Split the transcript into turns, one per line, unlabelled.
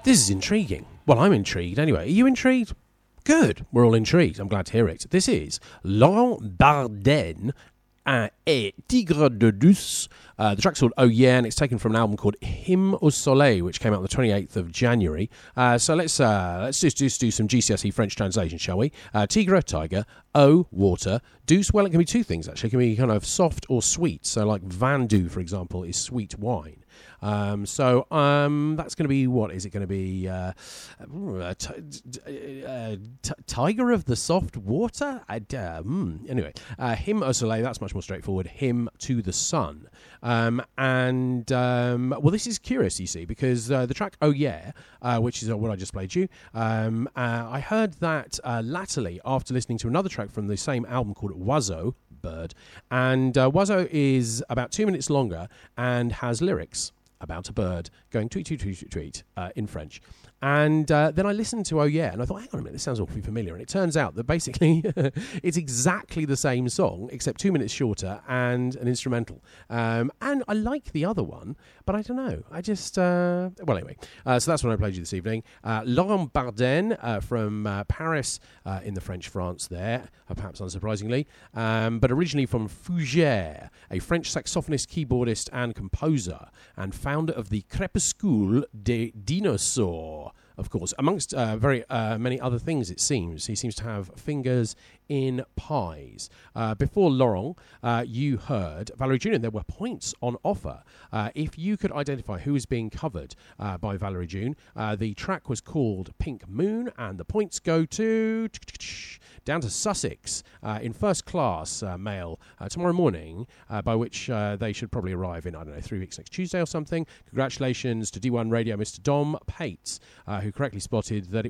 This is intriguing. Well, I'm intrigued anyway. Are you intrigued? Good. We're all intrigued. I'm glad to hear it. This is Laurent Barden et Tigre de Douce. The track's called Oh Yeah, and it's taken from an album called Hymne au Soleil, which came out on the 28th of January. So let's just do some GCSE French translation, shall we? Tigre, tiger. Oh, water. Douce, well, it can be two things, actually. It can be kind of soft or sweet. So like Vin Doux, for example, is sweet wine. That's going to be, what is it going to be? Tiger of the soft water? Anyway, Hymne au Soleil, that's much more straightforward. Hymn to the sun. Well, this is curious, you see, because the track Oh Yeah, which is what I just played you, I heard that latterly after listening to another track from the same album called Oiseau, Bird, and Oiseau is about 2 minutes longer and has lyrics about a bird going tweet, tweet, tweet, tweet, tweet in French. And then I listened to Oh Yeah, and I thought, hang on a minute, this sounds awfully familiar. And it turns out that basically it's exactly the same song, except 2 minutes shorter and an instrumental. And I like the other one, but I don't know. I just, well, anyway. So that's what I played you this evening. Laurent Barden from Paris in the French France there, perhaps unsurprisingly, but originally from Fougères, a French saxophonist, keyboardist, and composer, and founder of the Crépuscule des Dinosaures. Of course, amongst very many other things, it seems. He seems to have fingers in pies. Before Laurent, you heard Valerie June, and there were points on offer. If you could identify who is being covered by Valerie June, the track was called Pink Moon, and the points go to down to Sussex in first class mail tomorrow morning, by which they should probably arrive in, 3 weeks next Tuesday or something. Congratulations to D1 Radio, Mr. Dom Pates, who correctly spotted that